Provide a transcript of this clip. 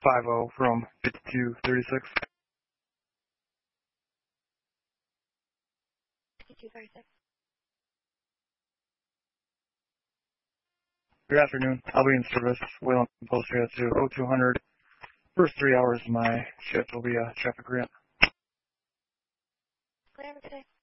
50 from 5236. 5236. Good afternoon. I'll be in service. Wayland Post to 0200. First 3 hours of my shift will be a traffic ramp. Whatever today.